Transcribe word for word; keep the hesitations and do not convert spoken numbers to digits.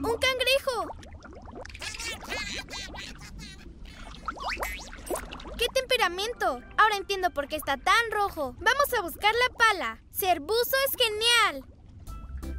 ¡Un cangrejo! ¡Qué temperamento! Ahora entiendo por qué está tan rojo. Vamos a buscar la pala. Ser buzo es genial.